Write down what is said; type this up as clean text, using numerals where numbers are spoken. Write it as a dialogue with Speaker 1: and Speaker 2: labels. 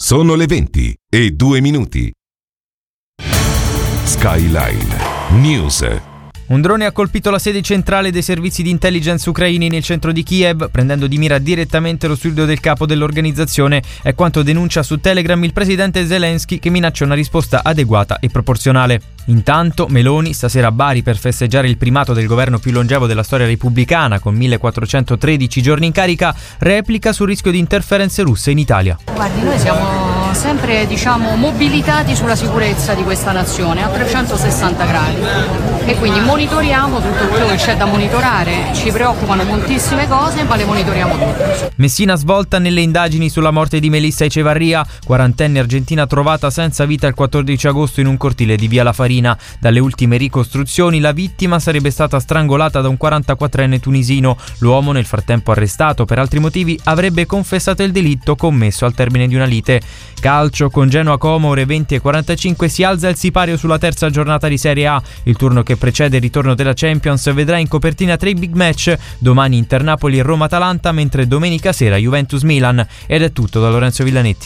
Speaker 1: Sono le 20:02. Skyline News.
Speaker 2: Un drone ha colpito la sede centrale dei servizi di intelligence ucraini nel centro di Kiev, prendendo di mira direttamente lo studio del capo dell'organizzazione. È quanto denuncia su Telegram il presidente Zelensky, che minaccia una risposta adeguata e proporzionale. Intanto Meloni, stasera a Bari per festeggiare il primato del governo più longevo della storia repubblicana, con 1413 giorni in carica, replica sul rischio di interferenze russe in Italia.
Speaker 3: Guardi, noi siamo sempre, mobilitati sulla sicurezza di questa nazione a 360 gradi e quindi monitoriamo tutto quello che c'è da monitorare. Ci preoccupano moltissime cose, ma le monitoriamo tutte.
Speaker 2: Messina svolta nelle indagini sulla morte di Melissa Echevarria, quarantenne argentina trovata senza vita il 14 agosto in un cortile di Via La Farina. Dalle ultime ricostruzioni la vittima sarebbe stata strangolata da un 44enne tunisino. L'uomo, nel frattempo arrestato per altri motivi, avrebbe confessato il delitto commesso al termine di una lite. Calcio, con Genoa Como, ore 20:45 si alza il sipario sulla terza giornata di Serie A. Il turno che precede il ritorno della Champions vedrà in copertina 3 big match: domani Inter Napoli e Roma Atalanta, mentre domenica sera Juventus Milan. Ed è tutto da Lorenzo Villanetti.